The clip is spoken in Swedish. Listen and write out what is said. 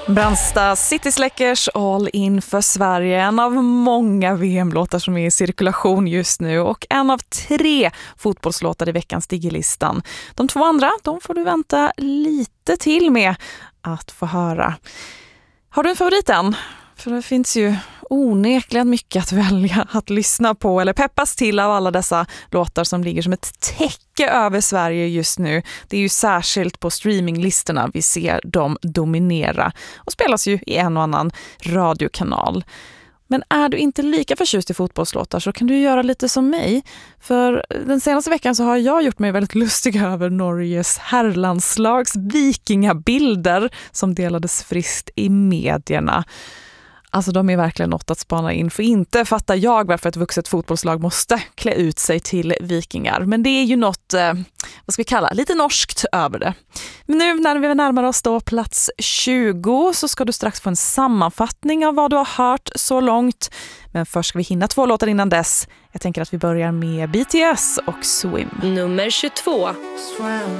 Brandsta City Släckers All In för Sverige, en av många VM-låtar som är i cirkulation just nu och en av 3 fotbollslåtar i veckans Digilistan. De 2 andra, de får du vänta lite till med att få höra. Har du en favorit än? För det finns ju onekligen mycket att välja att lyssna på eller peppas till av alla dessa låtar som ligger som ett täcke över Sverige just nu. Det är ju särskilt på streaminglistorna vi ser dem dominera och spelas ju i en och annan radiokanal. Men är du inte lika förtjust i fotbollslåtar så kan du göra lite som mig. För den senaste veckan så har jag gjort mig väldigt lustig över Norges herrlandslags vikingabilder som delades friskt i medierna. Alltså de är verkligen något att spana in, för inte fattar jag varför ett vuxet fotbollslag måste klä ut sig till vikingar. Men det är ju något, vad ska vi kalla, lite norskt över det. Men nu när vi närmar oss då plats 20 så ska du strax få en sammanfattning av vad du har hört så långt. Men först ska vi hinna 2 låtar innan dess. Jag tänker att vi börjar med BTS och Swim. Nummer 22.